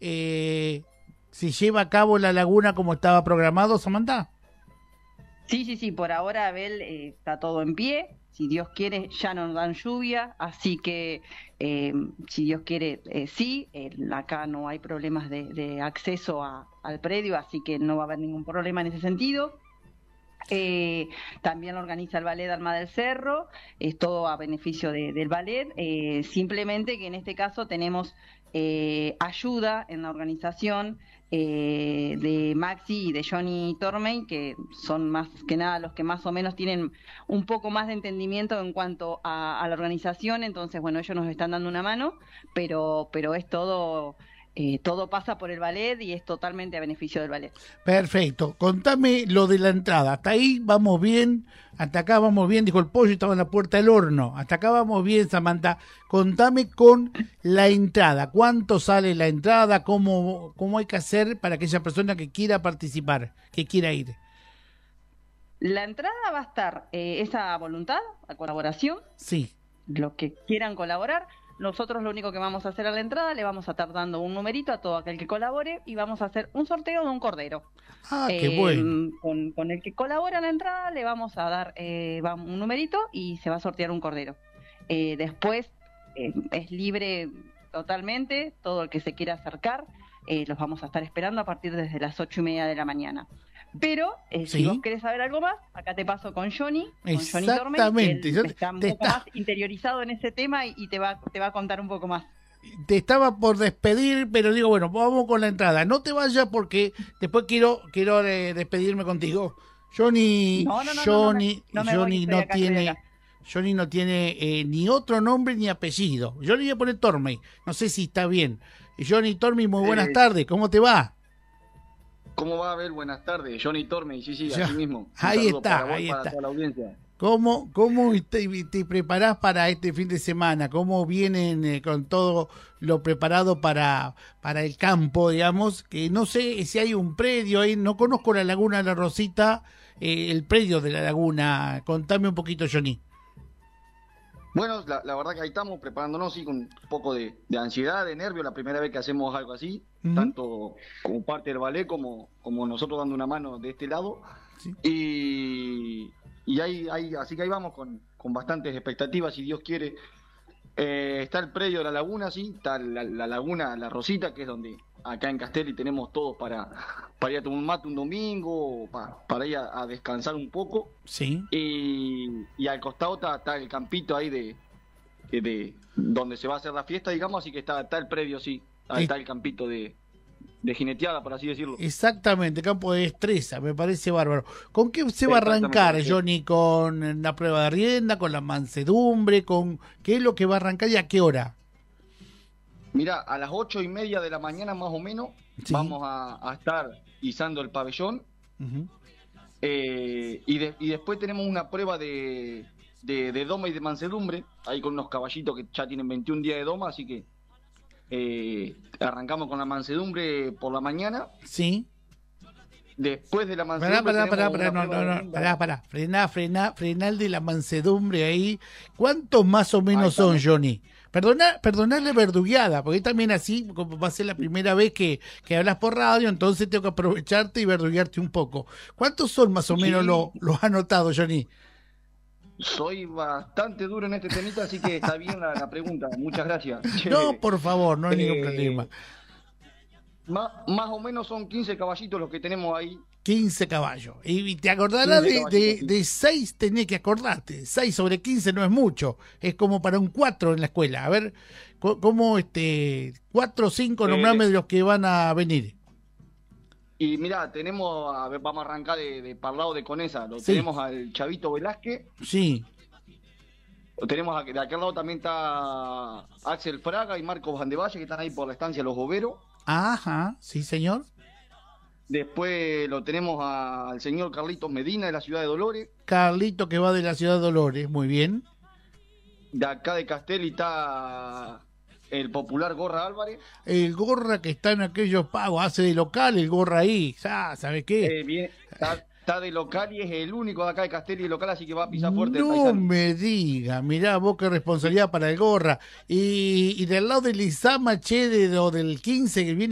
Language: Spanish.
se lleva a cabo la laguna como estaba programado, Samantha. Sí, por ahora, Abel, está todo en pie. Si Dios quiere, ya no nos dan lluvia, así que si Dios quiere, sí, acá no hay problemas de acceso al predio, así que no va a haber ningún problema en ese sentido. También lo organiza el Ballet Alma del Cerro, es todo a beneficio del ballet, simplemente que en este caso tenemos ayuda en la organización de Maxi y de Johnny Tormey, que son más que nada los que más o menos tienen un poco más de entendimiento en cuanto a la organización. Entonces, bueno, ellos nos están dando una mano, pero es todo... todo pasa por el ballet y es totalmente a beneficio del ballet. Perfecto. Contame lo de la entrada. Hasta ahí vamos bien, hasta acá vamos bien, dijo el pollo, estaba en la puerta del horno. Hasta acá vamos bien, Samantha. Contame con la entrada. ¿Cuánto sale la entrada? ¿Cómo hay que hacer para aquella persona que quiera participar, que quiera ir? La entrada va a estar esa voluntad, a colaboración. Sí. Los que quieran colaborar. Nosotros lo único que vamos a hacer a la entrada, le vamos a estar dando un numerito a todo aquel que colabore y vamos a hacer un sorteo de un cordero. Ah, qué bueno. Con el que colabora a la entrada le vamos a dar un numerito y se va a sortear un cordero. Después es libre totalmente, todo el que se quiera acercar, los vamos a estar esperando a partir desde las 8:30 de la mañana. Pero si vos querés saber algo más, acá te paso con Johnny Tormey, que él está un poco más interiorizado en ese tema y te va a contar un poco más. Te estaba por despedir, pero digo, bueno, vamos con la entrada. No te vayas porque después quiero despedirme contigo. Johnny no tiene ni otro nombre ni apellido. Yo le voy a poner Tormey, no sé si está bien. Johnny Tormey, muy buenas tardes, ¿cómo te va? ¿Cómo va, Abel? Buenas tardes, Johnny Tormey, sí, así mismo. Ahí está. Para toda la audiencia. ¿Cómo te preparás para este fin de semana? ¿Cómo vienen con todo lo preparado para el campo, digamos? Que no sé si hay un predio ahí, no conozco la Laguna de la Rosita, el predio de la laguna. Contame un poquito, Johnny. Bueno, la verdad que ahí estamos preparándonos, sí, con un poco de ansiedad, de nervio, la primera vez que hacemos algo así, tanto como parte del ballet como nosotros dando una mano de este lado. Sí. Y así que ahí vamos con bastantes expectativas, si Dios quiere. Está el predio de la laguna, sí, está la laguna, la Rosita, que es donde acá en Castelli tenemos todos para ir a tomar un mate un domingo, para ir a descansar un poco. Sí. Y al costado está el campito ahí de donde se va a hacer la fiesta, digamos, así que está el predio, sí, ahí está el campito de jineteada, por así decirlo. Exactamente, campo de destreza, me parece bárbaro. ¿Con qué se va a arrancar, Johnny? ¿Con la prueba de rienda, con la mansedumbre, con qué es lo que va a arrancar y a qué hora? Mirá, a las 8:30 de la mañana más o menos, sí, vamos a estar izando el pabellón. Y después tenemos una prueba de doma y de mansedumbre, ahí con unos caballitos que ya tienen 21 días de doma, así que arrancamos con la mansedumbre por la mañana. Sí. Después de la mansedumbre frená el de la mansedumbre ahí. ¿Cuántos más o menos son, Johnny? Perdonarle verdugueada, porque también así, como va a ser la primera vez que hablas por radio, entonces tengo que aprovecharte y verduguearte un poco. ¿Cuántos son más o menos los anotados, Johnny? Soy bastante duro en este temita, así que está bien la pregunta. Muchas gracias. No, por favor, no hay ningún problema. Más o menos son 15 caballitos los que tenemos ahí. 15 caballos. Y te acordarás de 6, tenés que acordarte. 6 sobre 15 no es mucho. Es como para un 4 en la escuela. A ver, ¿cómo 4 o 5 nombrame de los que van a venir? Y mirá, vamos a arrancar de Parlado de Conesa. Tenemos al Chavito Velázquez. Sí. Lo tenemos de aquel lado también está Axel Fraga y Marcos Van de Valle, que están ahí por la estancia Los Boveros. Ajá, sí, señor. Después lo tenemos al señor Carlitos Medina de la ciudad de Dolores. Carlito, que va de la ciudad de Dolores, muy bien. De acá de Castelli está el popular Gorra Álvarez. El Gorra que está en aquellos pagos, hace de local el Gorra ahí, ¿sabe qué? Bien, está de local y es el único de acá de Castelli de local, así que va a pisar fuerte. No me diga, mirá vos qué responsabilidad para el Gorra. Y del lado del Izama, del 15 que viene